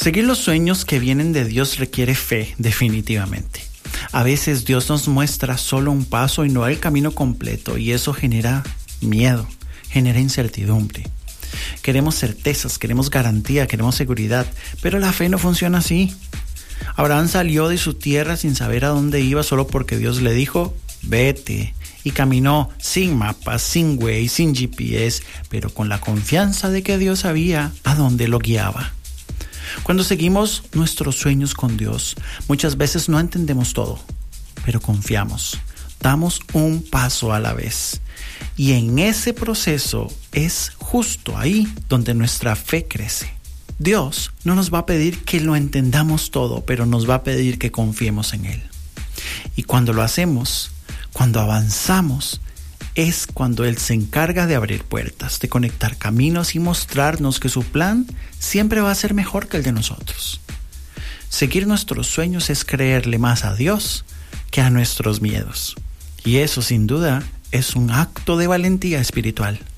Seguir los sueños que vienen de Dios requiere fe, definitivamente. A veces Dios nos muestra solo un paso y no el camino completo, y eso genera miedo, genera incertidumbre. Queremos certezas, queremos garantía, queremos seguridad, pero la fe no funciona así. Abraham salió de su tierra sin saber a dónde iba solo porque Dios le dijo, vete. Y caminó sin mapas, sin Waze, sin GPS, pero con la confianza de que Dios sabía a dónde lo guiaba. Cuando seguimos nuestros sueños con Dios, muchas veces no entendemos todo, pero confiamos. Damos un paso a la vez. Y en ese proceso es justo ahí donde nuestra fe crece. Dios no nos va a pedir que lo entendamos todo, pero nos va a pedir que confiemos en Él. Y cuando lo hacemos, cuando avanzamos, es cuando Él se encarga de abrir puertas, de conectar caminos y mostrarnos que su plan siempre va a ser mejor que el de nosotros. Seguir nuestros sueños es creerle más a Dios que a nuestros miedos. Y eso, sin duda, es un acto de valentía espiritual.